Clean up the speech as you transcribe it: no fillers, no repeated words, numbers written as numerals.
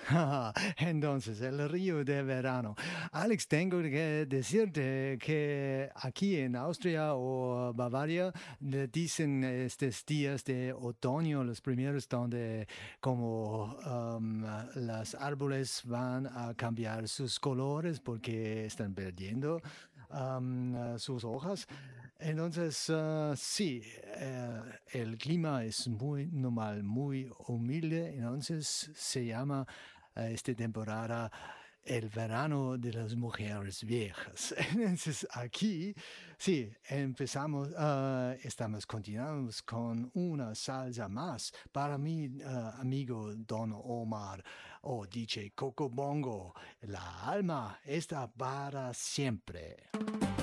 Entonces, el río de verano. Alex, tengo que decirte que aquí en Austria o Bavaria le dicen estos días de otoño, los primeros donde como los árboles van a cambiar sus colores porque están perdiendo sus hojas. Entonces, sí, el clima es muy normal, muy humilde, entonces se llama esta temporada el verano de las mujeres viejas. Entonces, aquí, sí, empezamos, continuamos con una salsa más. Para mi amigo Don Omar, o DJ Coco Bongo, la alma está para siempre.